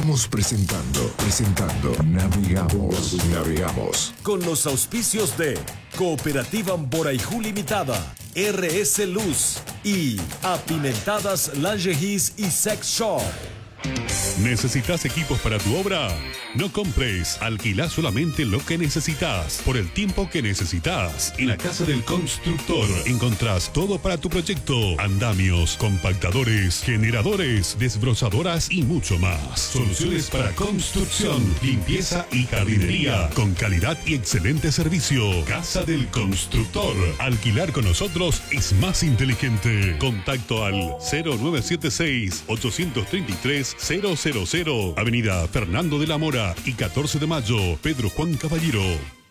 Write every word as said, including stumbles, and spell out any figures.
Estamos presentando, presentando Navegamos, Navegamos. Con los auspicios de Cooperativa Mboraijú Limitada, R S Luz y Apimentadas Lingeries y Sex Shop. ¿Necesitas equipos para tu obra? No compres, alquila solamente lo que necesitas, por el tiempo que necesitas. En la Casa del Constructor encontrás todo para tu proyecto: andamios, compactadores, generadores, desbrozadoras y mucho más. Soluciones para construcción, limpieza y jardinería, con calidad y excelente servicio. Casa del Constructor. Alquilar con nosotros es más inteligente. Contacto al cero nueve siete seis, ocho tres tres, cero cero cero. Avenida Fernando de la Mora y catorce de mayo, Pedro Juan Caballero.